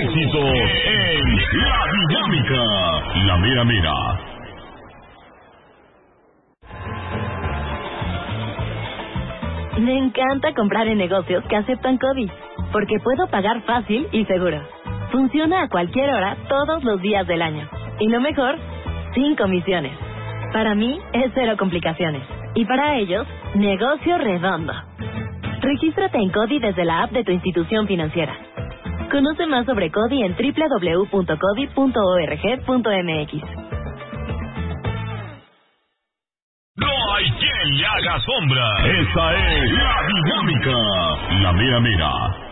éxitos en La Dinámica. La Mera Mera. Me encanta comprar en negocios que aceptan CODI, porque puedo pagar fácil y seguro. Funciona a cualquier hora, todos los días del año. Y lo mejor, sin comisiones. Para mí, es cero complicaciones. Y para ellos, negocio redondo. Regístrate en CODI desde la app de tu institución financiera. Conoce más sobre CODI en www.codi.org.mx. No hay quien le haga sombra. Esta es La Dinámica. La Mera Mera.